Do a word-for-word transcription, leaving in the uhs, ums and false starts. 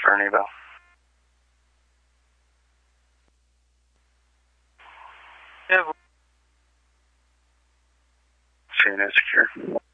for an eval. Yeah. C N A secure.